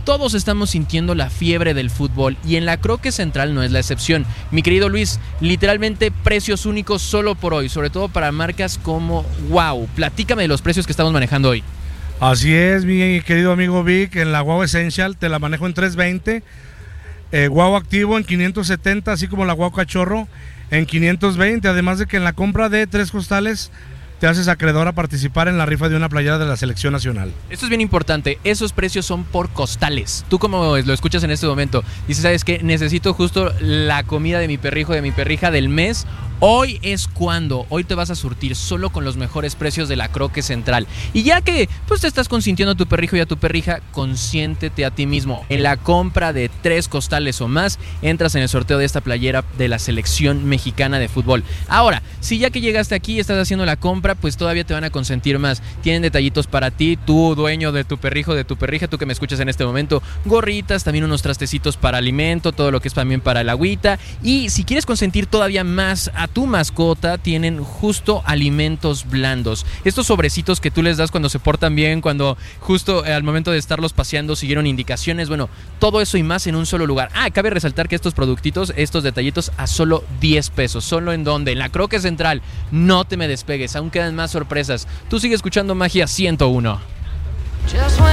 Todos estamos sintiendo la fiebre del fútbol y en la Croque Central no es la excepción. Mi querido Luis, literalmente precios únicos solo por hoy, sobre todo para marcas como Wow. Platícame de los precios que estamos manejando hoy. Así es, mi querido amigo Vic, en la Wow Essential te la manejo en 320, Wow Activo en 570, así como la Wow Cachorro en 520, además de que en la compra de 3 costales te haces acreedor a participar en la rifa de una playera de la selección nacional. Esto es bien importante, esos precios son por costales. Tú como lo escuchas en este momento, dices, ¿sabes qué? Necesito justo la comida de mi perrijo, de mi perrija del mes. Hoy es cuando, hoy te vas a surtir solo con los mejores precios de la Croque Central. Y ya que pues te estás consintiendo a tu perrijo y a tu perrija, consiéntete a ti mismo. En la compra de 3 costales o más, entras en el sorteo de esta playera de la selección mexicana de fútbol. Ahora, si ya que llegaste aquí y estás haciendo la compra, pues todavía te van a consentir más. Tienen detallitos para ti, tú dueño de tu perrijo, de tu perrija, tú que me escuchas en este momento, gorritas, también unos trastecitos para alimento, todo lo que es también para el agüita. Y si quieres consentir todavía más a tu mascota, tienen justo alimentos blandos. Estos sobrecitos que tú les das cuando se portan bien, cuando justo al momento de estarlos paseando siguieron indicaciones, bueno, todo eso y más en un solo lugar. Cabe resaltar que estos productitos, estos detallitos a solo 10 pesos. ¿Solo en dónde? En la Croque Central. No te me despegues, aún quedan más sorpresas. Tú sigue escuchando Magia 101.